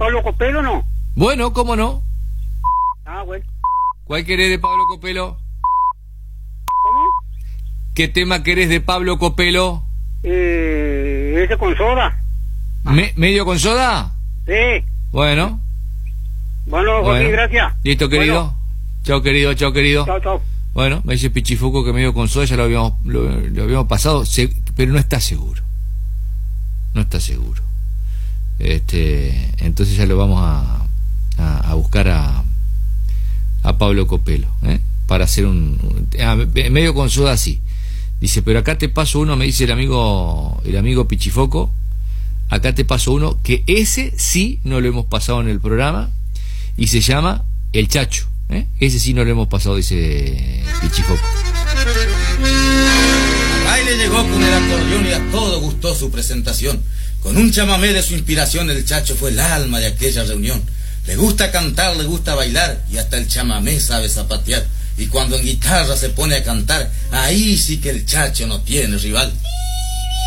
Pablo Copelo, ¿no? Bueno, ¿cómo no? Ah, bueno. ¿Cuál querés de Pablo Copelo? ¿Cómo? ¿Qué tema querés de Pablo Copelo? Ese con soda. ¿Medio con soda? Sí. Bueno. Bueno, Joaquín, gracias. Listo, querido. Bueno. Chao, querido, chao, querido. Chao, chao. Bueno, me dice Pichifuco que medio con soda, ya lo habíamos pasado, pero no está seguro. No está seguro. Entonces ya lo vamos a buscar a Pablo Copelo, para hacer medio con soda, sí. Dice, pero acá te paso uno, me dice el amigo Pichifoco, acá te paso uno que ese sí no lo hemos pasado en el programa y se llama El Chacho, ese sí no lo hemos pasado, dice Pichifoco. Al baile llegó con el acordeón y a todo gustó su presentación. Con un chamamé de su inspiración, el Chacho fue el alma de aquella reunión. Le gusta cantar, le gusta bailar y hasta el chamamé sabe zapatear. Y cuando en guitarra se pone a cantar, ahí sí que el Chacho no tiene rival.